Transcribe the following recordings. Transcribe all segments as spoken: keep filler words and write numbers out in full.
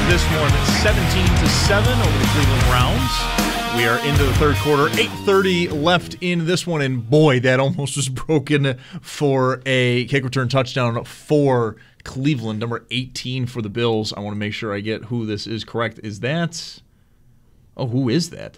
this one seventeen to seven over the Cleveland Browns. We are into the third quarter. eight thirty left in this one, and boy, that almost was broken for a kick return touchdown for Cleveland. Number eighteen for the Bills. I want to make sure I get who this is correct. Is that... Oh, who is that?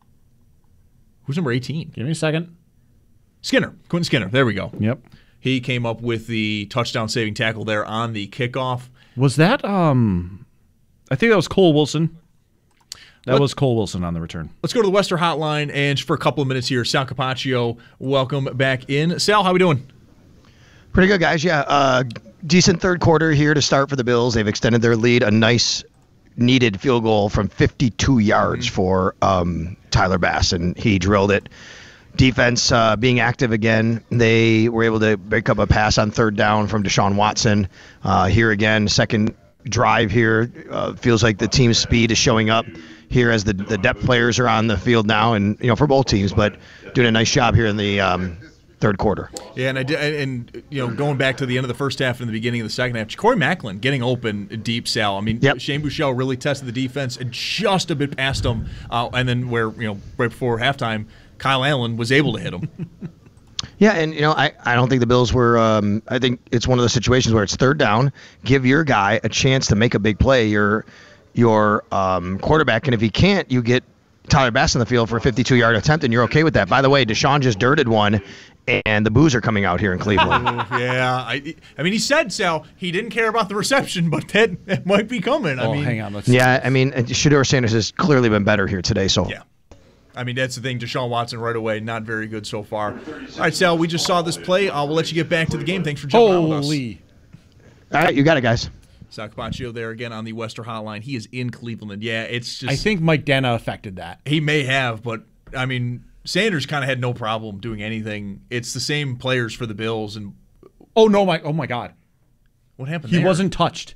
Who's number eighteen? Give me a second. Skinner. Quentin Skinner. There we go. Yep. He came up with the touchdown-saving tackle there on the kickoff. Was that, um... I think that was Cole Wilson. That Let, was Cole Wilson on the return. Let's go to the Western Hotline, and for a couple of minutes here, Sal Capaccio, welcome back in. Sal, how we doing? Pretty good, guys. Yeah, uh, decent third quarter here to start for the Bills. They've extended their lead. A nice, needed field goal from fifty-two yards mm-hmm. for um, Tyler Bass, and he drilled it. Defense uh, being active again. They were able to break up a pass on third down from Deshaun Watson. Uh, here again, second drive here. Uh, feels like the team's speed is showing up here as the the depth players are on the field now, and you know for both teams, but doing a nice job here in the um, third quarter. Yeah, and I did, and you know going back to the end of the first half and the beginning of the second half, Corey Macklin getting open deep. Sal, I mean, yep. Shane Buechele really tested the defense and just a bit past him, uh, and then where you know right before halftime, Kyle Allen was able to hit him. Yeah, and you know, I, I don't think the Bills were um, I think it's one of those situations where it's third down, give your guy a chance to make a big play, your your um, quarterback, and if he can't, you get Tyler Bass on the field for a fifty-two-yard attempt, and you're okay with that. By the way, Deshaun just dirted one, and the boos are coming out here in Cleveland. oh, yeah, I, I mean, he said, Sal, he didn't care about the reception, but that, that might be coming. Oh, I mean, hang on. Let's yeah, I mean, Shedeur Sanders has clearly been better here today, so. Yeah. I mean, that's the thing. Deshaun Watson right away, not very good so far. All right, Sal, we just saw this play. Uh, we'll let you get back to the game. Thanks for jumping on with us. Holy. All right, you got it, guys. Sal Capaccio there again on the Western Hotline. He is in Cleveland. Yeah, it's just... I think Mike Dana affected that. He may have, but, I mean, Sanders kind of had no problem doing anything. It's the same players for the Bills. And Oh, no, my, oh my God. What happened he there? He wasn't touched.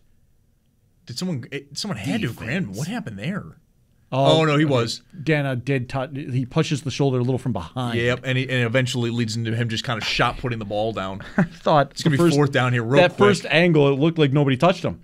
Did someone... Someone had Defense. to have grabbed him. What happened there? Oh, oh, no, he okay. was. Dana did touch. He pushes the shoulder a little from behind. Yep, and, he, and it eventually leads into him just kind of shot putting the ball down. I thought it's going to be fourth down here real that quick. That first angle, it looked like nobody touched him.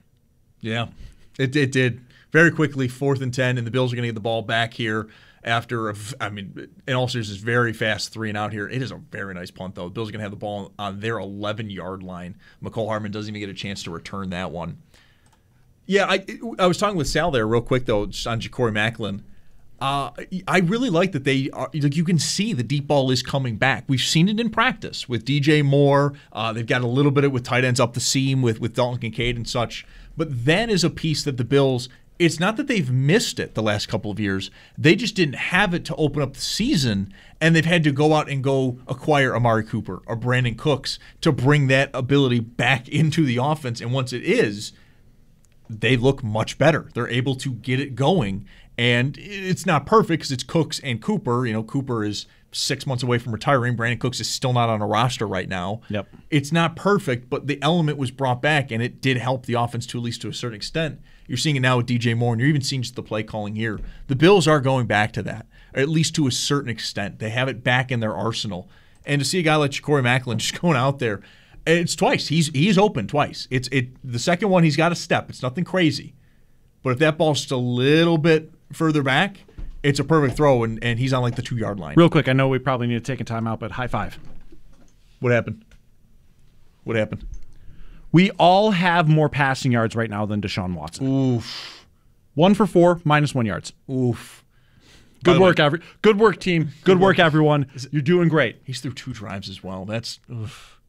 Yeah, it, it did. Very quickly, fourth and ten, and the Bills are going to get the ball back here after, a, I mean, in all seriousness, very fast three and out here. It is a very nice punt, though. The Bills are going to have the ball on their eleven-yard line. McCole Hardman doesn't even get a chance to return that one. Yeah, I I was talking with Sal there real quick, though, just on Corey Macklin. Uh, I really like that they are, like you can see the deep ball is coming back. We've seen it in practice with D J Moore. Uh, they've got a little bit of it with tight ends up the seam with, with Dalton Kincaid and such. But that is a piece that the Bills, it's not that they've missed it the last couple of years. They just didn't have it to open up the season, and they've had to go out and go acquire Amari Cooper or Brandon Cooks to bring that ability back into the offense. And once it is, they look much better. They're able to get it going. And it's not perfect because it's Cooks and Cooper. You know, Cooper is six months away from retiring. Brandon Cooks is still not on a roster right now. Yep. It's not perfect, but the element was brought back, and it did help the offense to at least to a certain extent. You're seeing it now with D J Moore, and you're even seeing just the play calling here. The Bills are going back to that, or at least to a certain extent. They have it back in their arsenal. And to see a guy like Corey Macklin just going out there, it's twice. He's he's open twice. It's it the second one he's got a step. It's nothing crazy. But if that ball's just a little bit further back, it's a perfect throw, and, and he's on like the two-yard line. Real quick, I know we probably need to take a timeout, but high five. What happened? What happened? We all have more passing yards right now than Deshaun Watson. Oof. One for four, minus one yards. Oof. Good work, every. Good work, team. Good, Good work, work, everyone. You're doing great. He's through two drives as well. That's oof.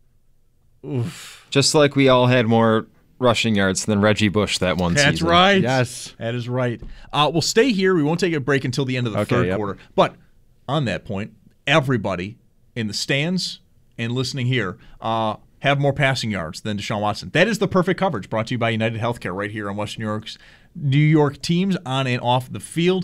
Oof. Just like we all had more rushing yards than Reggie Bush that one That's season. That's right. Yes. That is right. Uh, we'll stay here. We won't take a break until the end of the okay, third yep. quarter. But on that point, everybody in the stands and listening here uh, have more passing yards than Deshaun Watson. That is the perfect coverage brought to you by United Healthcare right here on Western New York's New York teams on and off the field.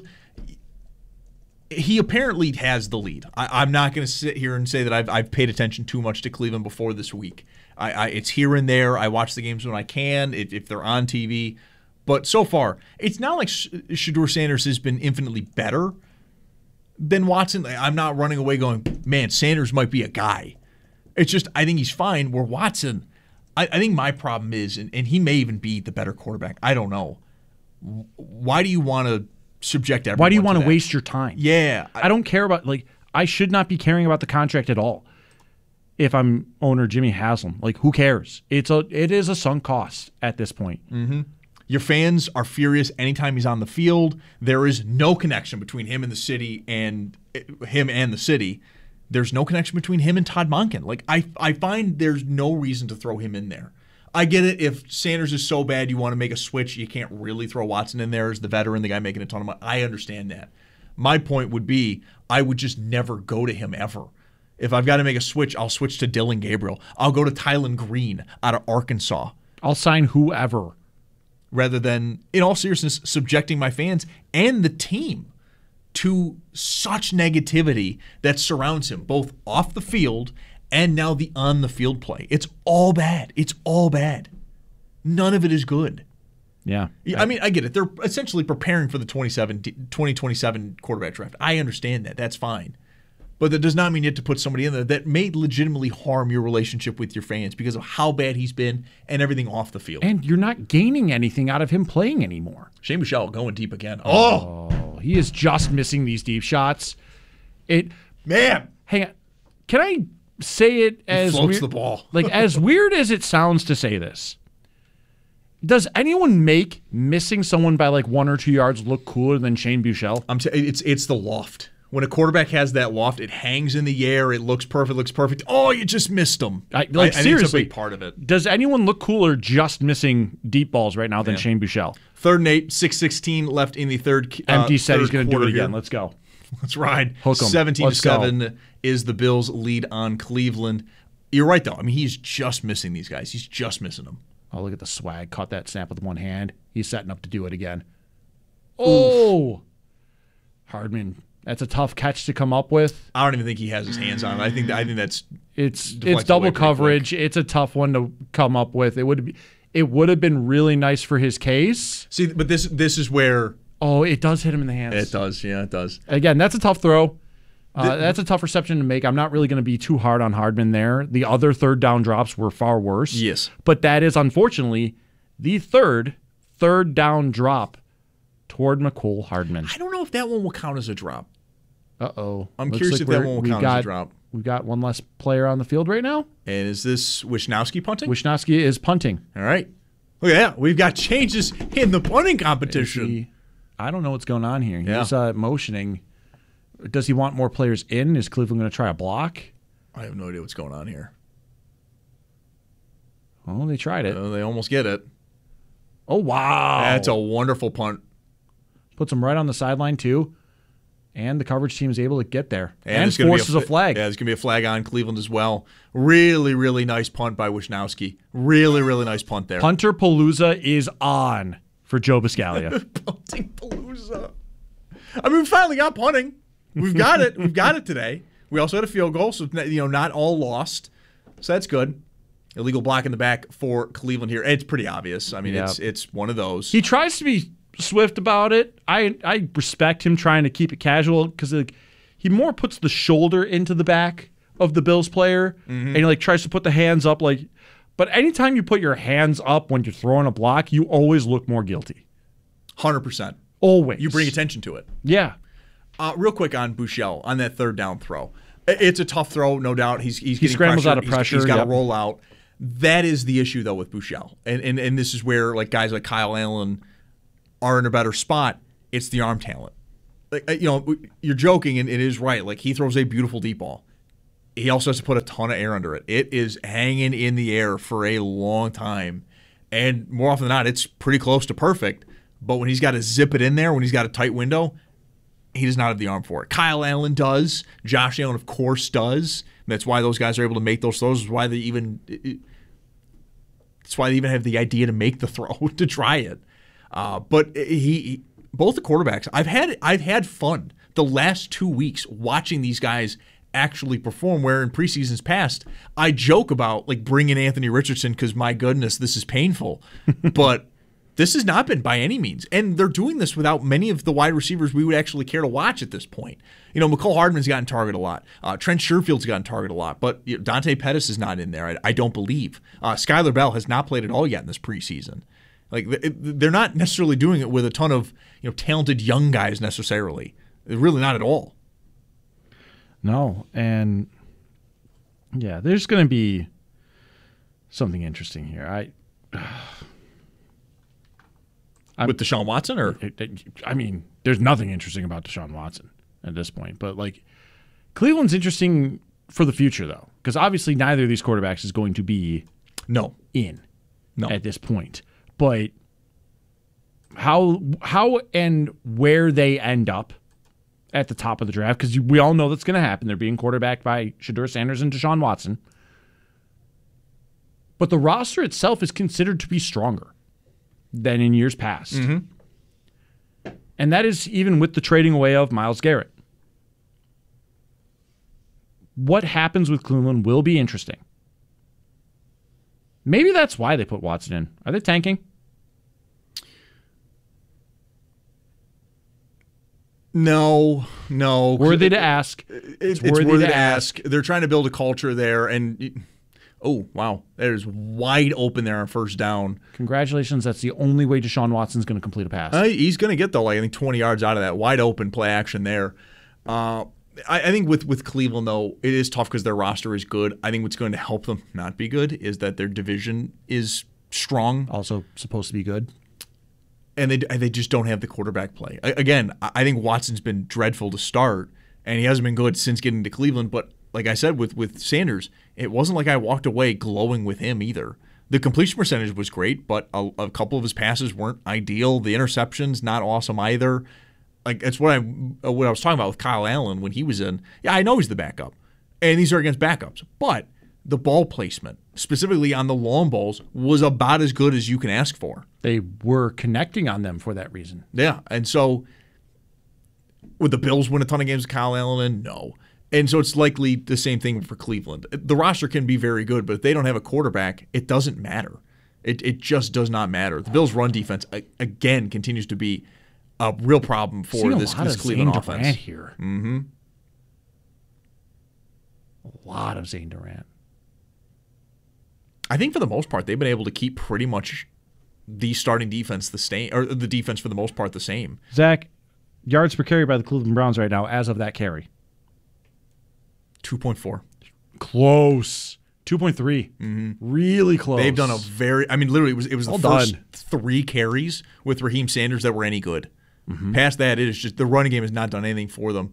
He apparently has the lead. I, I'm not going to sit here and say that I've, I've paid attention too much to Cleveland before this week. I, I, it's here and there. I watch the games when I can, if, if they're on T V. But so far, it's not like Shedeur Sanders has been infinitely better than Watson. I'm not running away going, man, Sanders might be a guy. It's just I think he's fine. Where Watson, I, I think my problem is, and, and he may even be the better quarterback. I don't know. why do you want to subject everyone Why do you to want to that? waste your time? Yeah. I don't care about, like, I should not be caring about the contract at all if I'm owner Jimmy Haslam. Like, who cares? It's a it is a sunk cost at this point. Mm-hmm. Your fans are furious anytime he's on the field. There is no connection between him and the city and him and the city. There's no connection between him and Todd Monken. Like, I I find there's no reason to throw him in there. I get it. If Sanders is so bad you want to make a switch, you can't really throw Watson in there as the veteran, the guy making a ton of money. I understand that. My point would be I would just never go to him ever. If I've got to make a switch, I'll switch to Dylan Gabriel. I'll go to Tylen Green out of Arkansas. I'll sign whoever. Rather than, in all seriousness, subjecting my fans and the team to such negativity that surrounds him, both off the field and now the on-the-field play. It's all bad. It's all bad. None of it is good. Yeah. I mean, I get it. They're essentially preparing for the twenty twenty-seven quarterback draft. I understand that. That's fine. But that does not mean you have to put somebody in there that may legitimately harm your relationship with your fans because of how bad he's been and everything off the field. And you're not gaining anything out of him playing anymore. Shane Buechele going deep again. Oh, Oh, he is just missing these deep shots. It man. Hang on. Can I say it as floats weird, the ball. like as weird as it sounds to say this? Does anyone make missing someone by like one or two yards look cooler than Shane Buechele? I'm t- it's it's the loft. When a quarterback has that loft, it hangs in the air. It looks perfect. Looks perfect. Oh, you just missed them. I, like I, I seriously, think it's a big part of it. Does anyone look cooler just missing deep balls right now than Yeah. Shane Buechele? Third and eight, six sixteen left in the third. Uh, Empty said he's third going to do quarter it again. here. Let's go. Let's ride. Hook 'em. seventeen Let's to go. seven is the Bills' lead on Cleveland. You're right though. I mean, he's just missing these guys. He's just missing them. Oh, look at the swag. Caught that snap with one hand. He's setting up to do it again. Oh, Hardman. That's a tough catch to come up with. I don't even think he has his hands on it. I think I think that's It's Deflects it's double away pretty coverage. It's a tough one to come up with. It would be, it would have been really nice for his case. see. But this this is where Oh, it does hit him in the hands. it does. Yeah, it does. Again, that's a tough throw. Uh, The- that's a tough reception to make. I'm not really going to be too hard on Hardman there. The other third down drops were far worse. Yes. But that is unfortunately the third third down drop toward McCole Hardman. I don't know if that one will count as a drop. Uh-oh. I'm Looks curious like if that we're- one will we've count as a got- drop. We've got one less player on the field right now. And is this Wisnowski punting? Wisnowski is punting. All right. Look at that. We've got changes in the punting competition. He- I don't know what's going on here. Yeah. He's uh, motioning. Does he want more players in? Is Cleveland going to try a block? I have no idea what's going on here. Oh, they tried it. Uh, they almost get it. Oh, wow. That's a wonderful punt. Puts him right on the sideline, too. And the coverage team is able to get there. And, there's gonna be forces a, flag. Yeah, there's going to be a flag on Cleveland as well. Really, really nice punt by Wisnowski. Really, really nice punt there. Punter Palooza is on for Joe Biscaglia. Punting Palooza. I mean, we finally got punting. We've got it. We've got it today. We also had a field goal, so you know, not all lost. So that's good. Illegal block in the back for Cleveland here. It's pretty obvious. I mean, Yeah. it's it's one of those. He tries to be swift about it. I I respect him trying to keep it casual because like, he more puts the shoulder into the back of the Bills player Mm-hmm. and he like tries to put the hands up like. But anytime you put your hands up when you're throwing a block, you always look more guilty. one hundred percent. Always. You bring attention to it. Yeah. Uh, real quick on Buechele, on that third down throw. I- It's a tough throw, no doubt. He's he's He getting scrambles pressure. out of He's- pressure, he's got yep. to roll out. That is the issue, though, with Buechele. And, and and this is where like guys like Kyle Allen are in a better spot. It's the arm talent. Like, uh, you know, you're joking, and it is right. Like, he throws a beautiful deep ball. He also has to put a ton of air under it. It is hanging in the air for a long time. And more often than not, it's pretty close to perfect. But when he's got to zip it in there, when he's got a tight window, he does not have the arm for it. Kyle Allen does. Josh Allen, of course, does. That's why those guys are able to make those throws. It's why they even it, it's why they even have the idea to make the throw, to try it. Uh, but he, he both the quarterbacks, I've had I've had fun the last two weeks watching these guys actually perform, where in preseasons past, I joke about like bringing Anthony Richardson because my goodness, this is painful. But this has not been by any means. And they're doing this without many of the wide receivers we would actually care to watch at this point. You know, McCole Hardman's gotten target a lot. Uh, Trent Sherfield's gotten target a lot. But you know, Dante Pettis is not in there, I, I don't believe. Uh, Skylar Bell has not played at all yet in this preseason. Like they're not necessarily doing it with a ton of you know talented young guys necessarily. They're really not at all. No, and yeah, there's going to be something interesting here. I, I'm, with Deshaun Watson, or I mean, there's nothing interesting about Deshaun Watson at this point. But like, Cleveland's interesting for the future though, because obviously neither of these quarterbacks is going to be no in no. at this point. But how how and where they end up at the top of the draft, because we all know that's going to happen. They're being quarterbacked by Shedeur Sanders and Deshaun Watson. But the roster itself is considered to be stronger than in years past. Mm-hmm. And that is even with the trading away of Myles Garrett. What happens with Cleveland will be interesting. Maybe that's why they put Watson in. Are they tanking? No, no. Worthy to ask. It's, it's worthy, worthy to ask. ask. They're trying to build a culture there, and oh wow, there's wide open there on first down. Congratulations, that's the only way Deshaun Watson's going to complete a pass. Uh, he's going to get though, like I think twenty yards out of that wide open play action there. Uh, I, I think with with Cleveland though, it is tough because their roster is good. I think what's going to help them not be good is that their division is strong, also supposed to be good. And they they just don't have the quarterback play. Again, I think Watson's been dreadful to start, and he hasn't been good since getting to Cleveland. But like I said, with, with Sanders, it wasn't like I walked away glowing with him either. The completion percentage was great, but a, a couple of his passes weren't ideal. The interceptions, not awesome either. Like that's what I what I was talking about with Kyle Allen when he was in. Yeah, I know he's the backup, and these are against backups, but the ball placement, specifically on the long balls, was about as good as you can ask for. They were connecting on them for that reason. Yeah, and so would the Bills win a ton of games with Kyle Allen? No. And so it's likely the same thing for Cleveland. The roster can be very good, but if they don't have a quarterback, it doesn't matter. It it just does not matter. The Bills' run defense, again, continues to be a real problem for Seeing this, a lot this of Cleveland Zane offense. Durant here. Mm-hmm. A lot of Zane Durant. I think for the most part, they've been able to keep pretty much the starting defense the same, or the defense for the most part the same. Zach, yards per carry by the Cleveland Browns right now as of that carry. two point four. Close. two point three. Mm-hmm. Really close. They've done a very, I mean, literally, it was, it was well the first done. three carries with Raheem Sanders that were any good. Mm-hmm. Past that, it is just the running game has not done anything for them.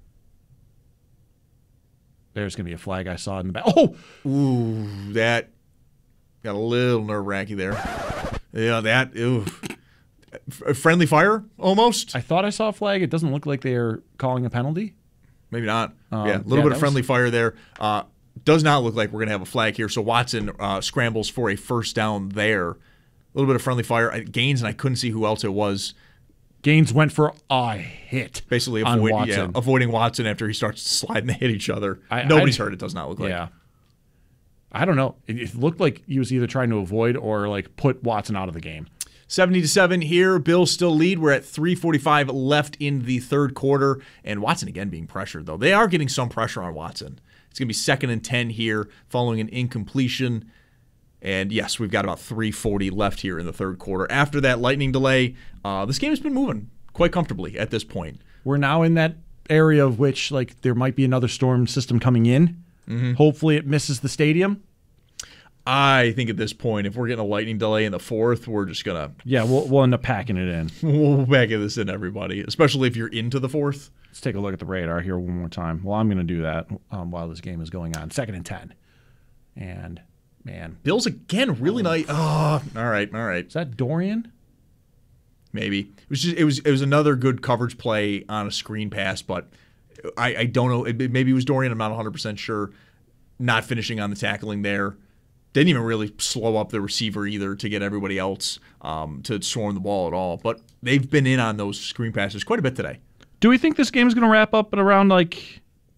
There's going to be a flag I saw in the back. Oh! Ooh, that got a little nerve-wracking there. Yeah, that, ooh. F- friendly fire, almost? I thought I saw a flag. It doesn't look like they're calling a penalty. Maybe not. Um, yeah, a little yeah, bit of that friendly was... fire there. Uh, does not look like we're going to have a flag here. So Watson uh, scrambles for a first down there. A little bit of friendly fire. Gaines, and I couldn't see who else it was. Gaines went for a hit. Basically on avoid, Watson. Yeah, avoiding Watson after he starts sliding to hit each other. I, Nobody's I, hurt, it does not look like. Yeah. I don't know. It, it looked like he was either trying to avoid or like put Watson out of the game. seventy to seven here. Bills still lead. We're at three forty-five left in the third quarter. And Watson again being pressured, though. They are getting some pressure on Watson. It's going to be second and ten here following an incompletion. And yes, we've got about three forty left here in the third quarter. After that lightning delay, uh, this game has been moving quite comfortably at this point. We're now in that area of which like there might be another storm system coming in. Mm-hmm. Hopefully it misses the stadium. I think at this point, if we're getting a lightning delay in the fourth, we're just going to... Yeah, we'll, we'll end up packing it in. We'll pack this in, everybody, especially if you're into the fourth. Let's take a look at the radar here one more time. Well, I'm going to do that um, while this game is going on. Second and ten. And, man. Bills again, really oh. nice. Oh, all right, all right. Is that Dorian? Maybe. It was just it was it was another good coverage play on a screen pass, but I, I don't know. It, maybe it was Dorian. I'm not one hundred percent sure. Not finishing on the tackling there. Didn't even really slow up the receiver either to get everybody else um, to swarm the ball at all. But they've been in on those screen passes quite a bit today. Do we think this game is going to wrap up at around like...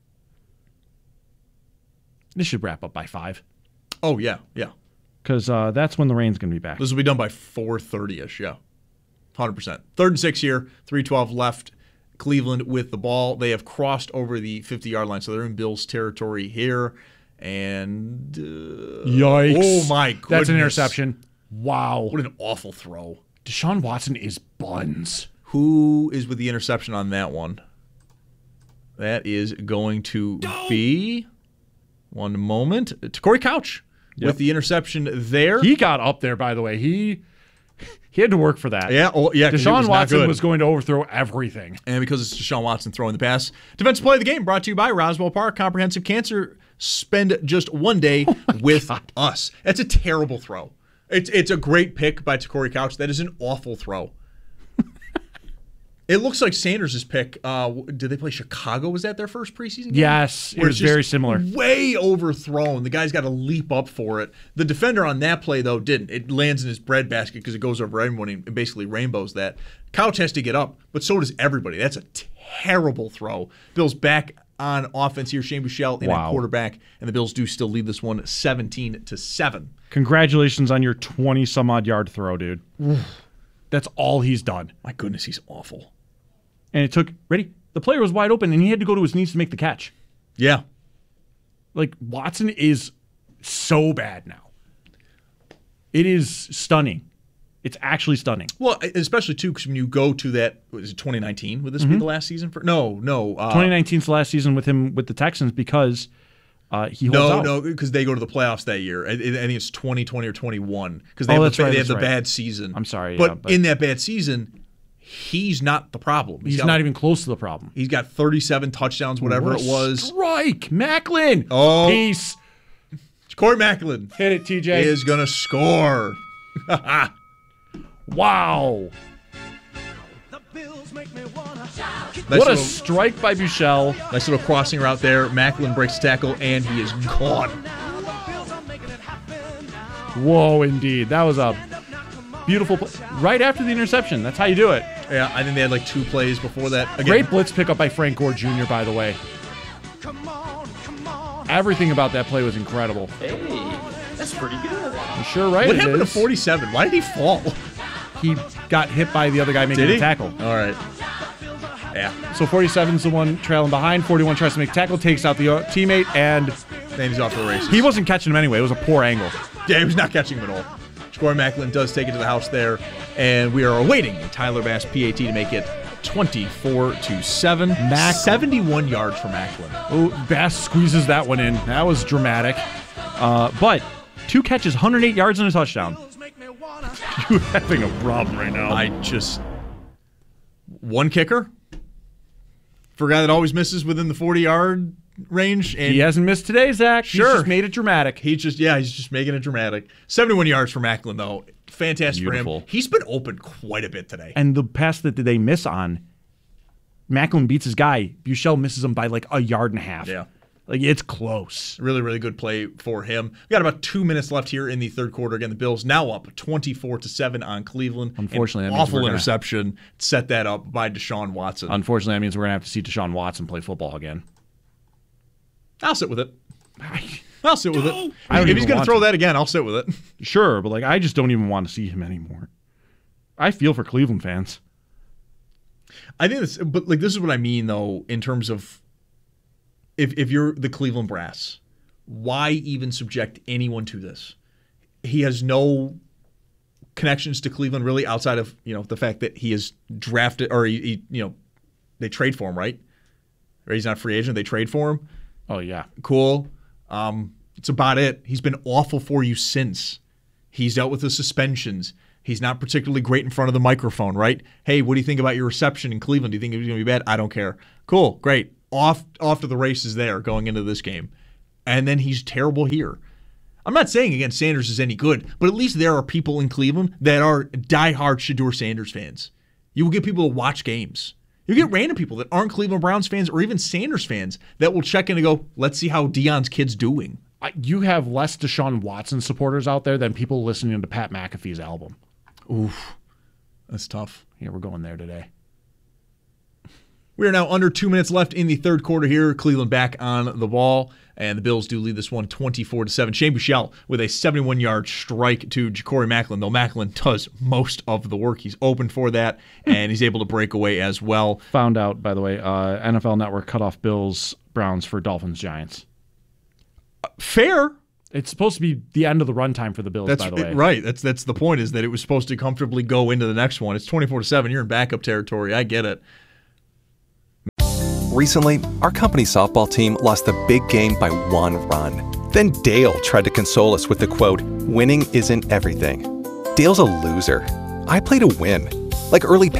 This should wrap up by five. Oh, yeah, yeah. Because uh, that's when the rain's going to be back. This will be done by four thirty-ish, yeah. one hundred percent. Third and six here, three twelve left. Cleveland with the ball. They have crossed over the fifty-yard line, so they're in Bills territory here. And uh, yikes! Oh my goodness! That's an interception. Wow. What an awful throw. Deshaun Watson is buns. Who is with the interception on that one? That is going to be, one moment, to Corey Couch Yep. with the interception there. He got up there, by the way. He he had to work for that. yeah, oh, yeah. 'cause it Deshaun was not Watson good. was going to overthrow everything. And because it's Deshaun Watson throwing the pass. Defensive play of the game brought to you by Roswell Park Comprehensive Cancer. Spend just one day with us. That's a terrible throw. It's it's a great pick by Corey Couch. That is an awful throw. It looks like Sanders' pick. Uh, did they play Chicago? Was that their first preseason game? Yes, it Where was it's just very similar. Way overthrown. The guy's got to leap up for it. The defender on that play, though, didn't. It lands in his breadbasket because it goes over everyone and basically rainbows that. Couch has to get up, but so does everybody. That's a terrible throw. Bills back on offense here. Shane Buechele in Wow. at quarterback, and the Bills do still lead this one seventeen to seven. Congratulations on your twenty-some-odd yard throw, dude. That's all he's done. My goodness, he's awful. And it took, ready? The player was wide open, and he had to go to his knees to make the catch. Yeah. Like, Watson is so bad now. It is stunning. It's actually stunning. Well, especially, too, because when you go to that, was it twenty nineteen? Would this be the last season? for? No, no. Uh, twenty nineteen is the last season with him with the Texans because uh, he holds No, out. no, because they go to the playoffs that year. I, I think it's twenty twenty or twenty-one because they Oh, have, that's the, right, they have that's the right. bad season. I'm sorry, but, yeah, but- in that bad season, he's not the problem. He's got, not even close to the problem. He's got thirty-seven touchdowns, whatever What it a was. Strike. Macklin. Oh. Peace. Corey Macklin Hit it, T J. is going to score. Wow. Nice What a little, strike by Buechele. nice little crossing route there. Macklin breaks the tackle, and he is gone. Whoa, indeed. That was a beautiful play. Right after the interception. That's how you do it. Yeah, I think they had like two plays before that. Again, Great blitz pickup by Frank Gore Junior, by the way. Everything about that play was incredible. Hey, that's pretty good. You're sure right What it happened to is. forty-seven? Why did he fall? He got hit by the other guy making Did he? the tackle. All right. Yeah. So forty-seven's the one trailing behind. forty-one tries to make tackle, takes out the uh, teammate, and Then he's off to the races. he wasn't catching him anyway. It was a poor angle. Yeah, he was not catching him at all. Corey Macklin does take it to the house there, and we are awaiting a Tyler Bass P A T to make it twenty-four to seven. Macklin. seventy-one yards for Macklin. Oh, Bass squeezes that one in. That was dramatic. Uh, but two catches, one hundred eight yards and a touchdown. You're having a problem right now. I just one kicker for a guy that always misses within the forty-yard range, and he hasn't missed today, Zach. He's Sure. just made it dramatic. he just yeah, he's just making it dramatic. seventy-one yards for Macklin though, fantastic for Beautiful. him. He's been open quite a bit today. And the pass that they miss on, Macklin beats his guy. Buechele misses him by like a yard and a half. Yeah. Like, it's close. Really, really good play for him. We got about two minutes left here in the third quarter. Again, the Bills now up twenty-four to seven on Cleveland. Unfortunately, An that means awful we're gonna- interception set that up by Deshaun Watson. Unfortunately, that means we're going to have to see Deshaun Watson play football again. I'll sit with it. I'll sit with it. I don't If he's even going to want throw to. that again, I'll sit with it. Sure, but like I just don't even want to see him anymore. I feel for Cleveland fans. I think this, but like this is what I mean though, in terms of if if you're the Cleveland Brass, why even subject anyone to this? He has no connections to Cleveland really outside of you know the fact that he is drafted or he, he you know they trade for him, right? Or he's not a free agent, they trade for him. Oh yeah. Cool. Um, it's about it. He's been awful for you since. He's dealt with the suspensions. He's not particularly great in front of the microphone, right? Hey, what do you think about your reception in Cleveland? Do you think it was going to be bad? I don't care. Cool, great. Off, off to the races there going into this game. And then he's terrible here. I'm not saying, again, Sanders is any good, but at least there are people in Cleveland that are diehard Shedeur Sanders fans. You will get people to watch games. You get random people that aren't Cleveland Browns fans or even Sanders fans that will check in and go, let's see how Deion's kid's doing. I, you have less Deshaun Watson supporters out there than people listening to Pat McAfee's album. Oof, that's tough. Yeah, we're going there today. We are now under two minutes left in the third quarter here. Cleveland back on the ball, and the Bills do lead this one twenty-four to seven. Shane Buechele with a seventy-one-yard strike to Corey Macklin, though Macklin does most of the work. He's open for that, and he's able to break away as well. Found out, by the way, uh, N F L Network cut off Bills Browns for Dolphins Giants. Fair. It's supposed to be the end of the runtime for the Bills, That's by the way. it- right. That's that's the point. Is that it was supposed to comfortably go into the next one. It's twenty-four to seven. You're in backup territory. I get it. Recently, our company softball team lost a big game by one run. Then Dale tried to console us with the quote, "Winning isn't everything." Dale's a loser. I play to win. Like early